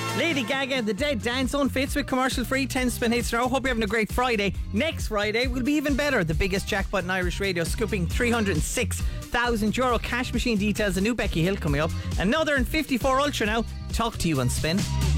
Lady Gaga, The Dead Dance, unfits with commercial free 10 spin hits in a row. Hope you're having a great Friday. Next Friday will be even better. The biggest jackpot in Irish radio, scooping €306,000 cash machine details. A new Becky Hill coming up. Another in 54 Ultra now. Talk to you on Spin.